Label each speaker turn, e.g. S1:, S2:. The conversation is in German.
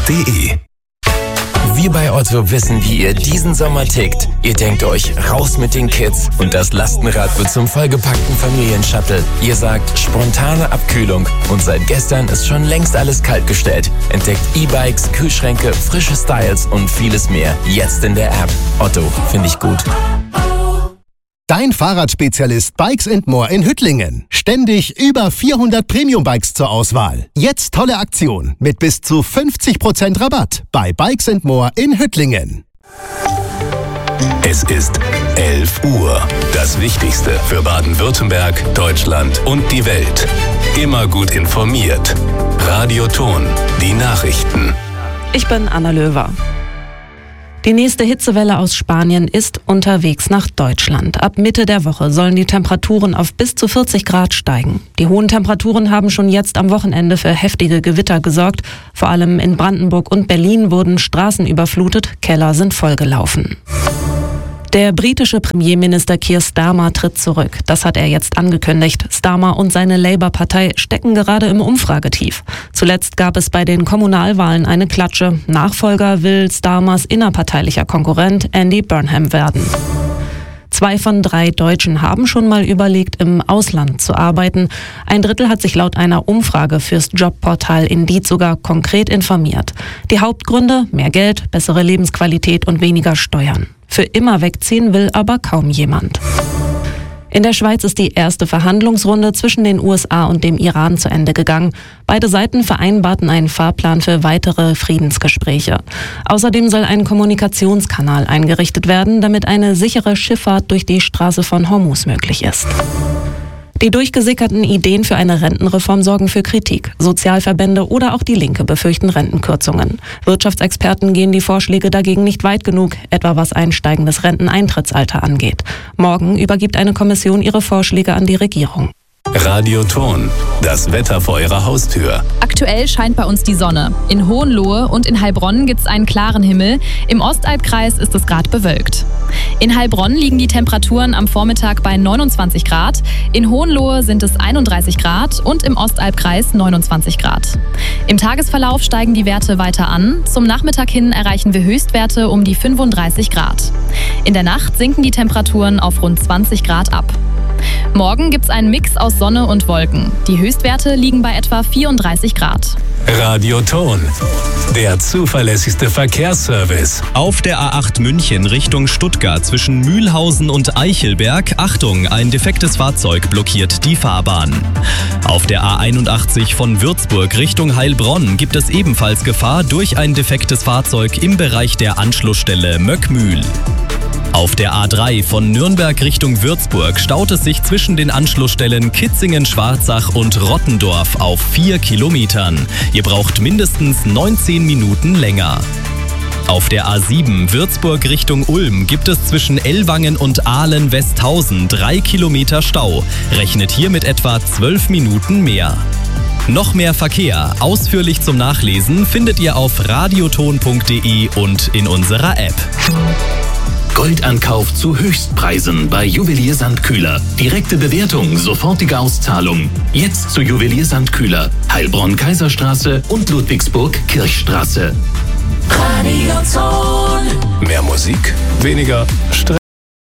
S1: otto.de.
S2: Wir bei Otto wissen, wie ihr diesen Sommer tickt. Ihr denkt euch, raus mit den Kids und das Lastenrad wird zum vollgepackten Familienshuttle. Ihr sagt, spontane Abkühlung und seit gestern ist schon längst alles kaltgestellt. Entdeckt E-Bikes, Kühlschränke, frische Styles und vieles mehr. Jetzt in der App. Otto, finde ich gut.
S3: Dein Fahrradspezialist Bikes & More in Hüttlingen. Ständig über 400 Premium-Bikes zur Auswahl. Jetzt tolle Aktion mit bis zu 50% Rabatt bei Bikes & More in Hüttlingen.
S1: Es ist 11 Uhr. Das Wichtigste für Baden-Württemberg, Deutschland und die Welt. Immer gut informiert. Radio Ton, die Nachrichten.
S4: Ich bin Anna Löwer. Die nächste Hitzewelle aus Spanien ist unterwegs nach Deutschland. Ab Mitte der Woche sollen die Temperaturen auf bis zu 40 Grad steigen. Die hohen Temperaturen haben schon jetzt am Wochenende für heftige Gewitter gesorgt. Vor allem in Brandenburg und Berlin wurden Straßen überflutet, Keller sind vollgelaufen. Der britische Premierminister Keir Starmer tritt zurück. Das hat er jetzt angekündigt. Starmer und seine Labour-Partei stecken gerade im Umfragetief. Zuletzt gab es bei den Kommunalwahlen eine Klatsche. Nachfolger will Starmers innerparteilicher Konkurrent Andy Burnham werden. 2 von 3 Deutschen haben schon mal überlegt, im Ausland zu arbeiten. 1/3 hat sich laut einer Umfrage fürs Jobportal Indeed sogar konkret informiert. Die Hauptgründe: mehr Geld, bessere Lebensqualität und weniger Steuern. Für immer wegziehen will aber kaum jemand. In der Schweiz ist die erste Verhandlungsrunde zwischen den USA und dem Iran zu Ende gegangen. Beide Seiten vereinbarten einen Fahrplan für weitere Friedensgespräche. Außerdem soll ein Kommunikationskanal eingerichtet werden, damit eine sichere Schifffahrt durch die Straße von Hormuz möglich ist. Die durchgesickerten Ideen für eine Rentenreform sorgen für Kritik. Sozialverbände oder auch die Linke befürchten Rentenkürzungen. Wirtschaftsexperten gehen die Vorschläge dagegen nicht weit genug, etwa was ein steigendes Renteneintrittsalter angeht. Morgen übergibt eine Kommission ihre Vorschläge an die Regierung.
S1: Radio Ton, das Wetter vor Ihrer Haustür.
S5: Aktuell scheint bei uns die Sonne. In Hohenlohe und in Heilbronn gibt es einen klaren Himmel. Im Ostalbkreis ist es gerade bewölkt. In Heilbronn liegen die Temperaturen am Vormittag bei 29 Grad. In Hohenlohe sind es 31 Grad und im Ostalbkreis 29 Grad. Im Tagesverlauf steigen die Werte weiter an. Zum Nachmittag hin erreichen wir Höchstwerte um die 35 Grad. In der Nacht sinken die Temperaturen auf rund 20 Grad ab. Morgen gibt es einen Mix aus Sonne und Wolken. Die Höchstwerte liegen bei etwa 34 Grad.
S1: Radio Ton, der zuverlässigste Verkehrsservice.
S6: Auf der A8 München Richtung Stuttgart zwischen Mühlhausen und Eichelberg, Achtung, ein defektes Fahrzeug blockiert die Fahrbahn. Auf der A81 von Würzburg Richtung Heilbronn gibt es ebenfalls Gefahr durch ein defektes Fahrzeug im Bereich der Anschlussstelle Möckmühl. Auf der A3 von Nürnberg Richtung Würzburg staut es sich zwischen den Anschlussstellen Kitzingen-Schwarzach und Rottendorf auf 4 Kilometern. Ihr braucht mindestens 19 Minuten länger. Auf der A7 Würzburg Richtung Ulm gibt es zwischen Ellwangen und Ahlen-Westhausen 3 Kilometer Stau. Rechnet hier mit etwa 12 Minuten mehr. Noch mehr Verkehr, ausführlich zum Nachlesen, findet ihr auf radioton.de und in unserer App.
S1: Goldankauf zu Höchstpreisen bei Juwelier Sandkühler. Direkte Bewertung, sofortige Auszahlung. Jetzt zu Juwelier Sandkühler, Heilbronn-Kaiserstraße und Ludwigsburg-Kirchstraße.
S2: Radio Ton.
S1: Mehr Musik, weniger Stress.